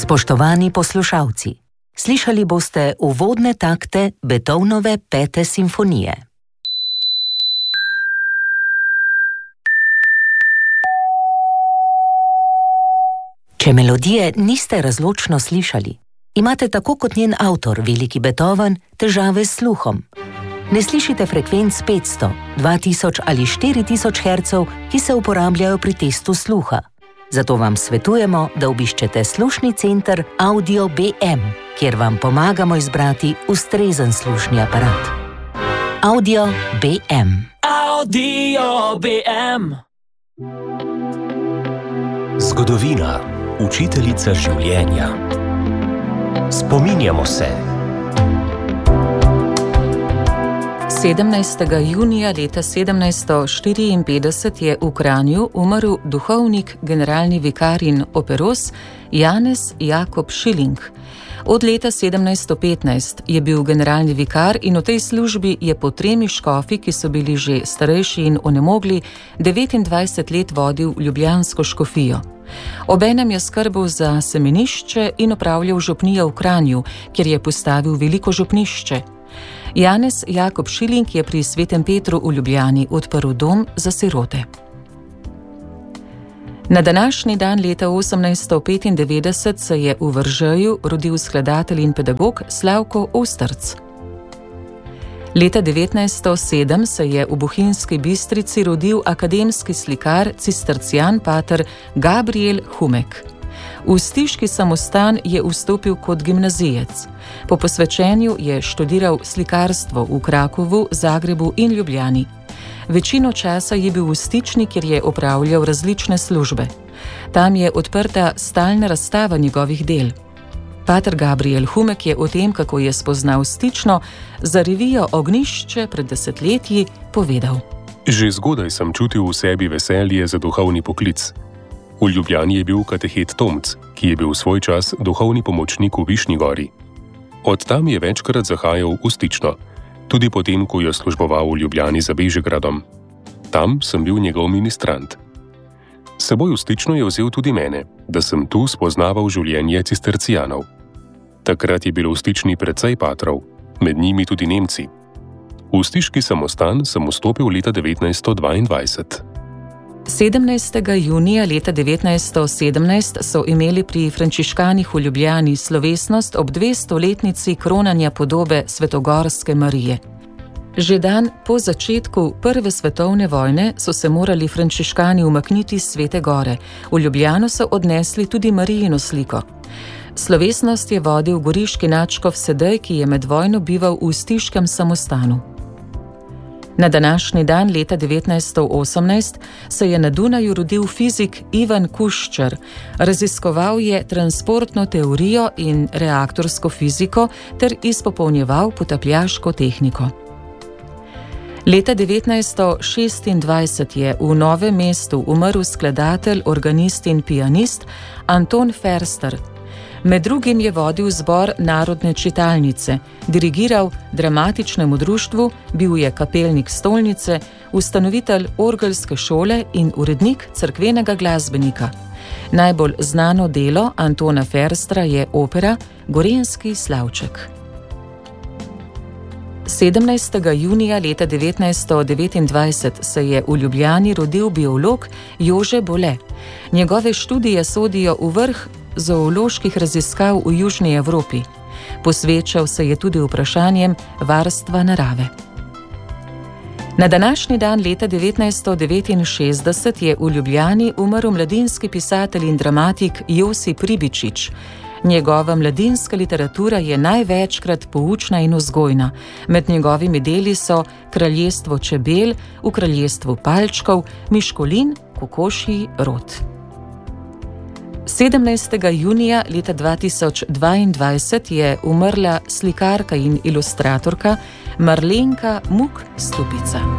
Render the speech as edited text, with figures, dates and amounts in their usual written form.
Spoštovani poslušalci, slišali boste uvodne takte Beethovenove 5. simfonije. Če melodije niste razločno slišali, imate tako kot njen avtor, veliki Beethoven, težave s sluhom. Ne slišite frekvenc 500, 2000 ali 4000 Hz, ki se uporabljajo pri testu sluha. Zato vam svetujemo, da obiščete slušni center Audio BM, kjer vam pomagamo izbrati ustrezen slušni aparat. Audio BM. Audio BM. Zgodovina, učiteljica življenja. Spominjamo se. 17. junija leta 1754 je v Kranju umrl duhovnik, generalni vikar in operos Janez Jakob Schilling. Od leta 1715 je bil generalni vikar in v tej službi je po 3 škofi, ki so bili že starejši in onemogli, 29 let vodil ljubljansko škofijo. Obenem je skrbel za semenišče in opravljal župnijo v Kranju, kjer je postavil veliko župnišče. Janez Jakob Schilling je pri Svetem Petru v Ljubljani odprl dom za sirote. Na današnji dan leta 1895 se je v Vržeju rodil skladatelj in pedagog Slavko Ostrc. Leta 1907 se je v Bohinjski Bistrici rodil akademski slikar cistercijan pater Gabriel Humek. V stiški samostan je vstopil kot gimnazijec. Po posvečenju je študiral slikarstvo v Krakovu, Zagrebu in Ljubljani. Večino časa je bil v Stični, kjer je opravljal različne službe. Tam je odprta stalna razstava njegovih del. Pater Gabriel Humek je o tem, kako je spoznal Stično, za revijo Ognjišče pred desetletji povedal. Že zgodaj sem čutil v sebi veselje za duhovni poklic. V Ljubljani je bil katehet Tomc, ki je bil svoj čas duhovni pomočnik v Višnji Gori. Od tam je večkrat zahajal v Stično, tudi potem, ko je služboval v Ljubljani za Bežigradom. Tam sem bil njegov ministrant. S seboj v Stično je vzel tudi mene, da sem tu spoznaval življenje cistercijanov. Takrat je bilo v Stični precej patrov, med njimi tudi Nemci. V stiški samostan sem vstopil leta 1922. 17. junija leta 1917 so imeli pri frančiškanih v Ljubljani slovesnost ob 200-letnici kronanja podobe Svetogorske Marije. Že dan po začetku Prve svetovne vojne so se morali frančiškani umakniti s Svete Gore. V Ljubljano so odnesli tudi Marijino sliko. Slovesnost je vodil goriški nadškof Sedej, ki je med vojno bival v stiškem samostanu. Na današnji dan leta 1918 se je na Dunaju rodil fizik Ivan Kuščer. Raziskoval je transportno teorijo in reaktorsko fiziko ter izpopolnjeval potapljaško tehniko. Leta 1926 je v Novem mestu umrl skladatelj, organist in pianist Anton Ferster. Med drugim je vodil zbor Narodne čitalnice, dirigiral dramatičnemu društvu, bil je kapelnik stolnice, ustanovitelj orgelske šole in urednik cerkvenega glasbenika. Najbolj znano delo Antona Ferstra je opera Gorenjski slavček. 17. junija leta 1929 se je v Ljubljani rodil biolog Jože Bole. Njegove študije sodijo v vrh zooloških raziskav v Južni Evropi. Posvečal se je tudi vprašanjem varstva narave. Na današnji dan leta 1969 je v Ljubljani umrl mladinski pisatelj in dramatik Josip Ribičič. Njegova mladinska literatura je največkrat poučna in vzgojna. Med njegovimi deli so Kraljestvo čebel, V kraljestvu palčkov, Miškolin, Kokošji rod. 17. junija leta 2022 je umrla slikarka in ilustratorka Marlenka Muk Stupica.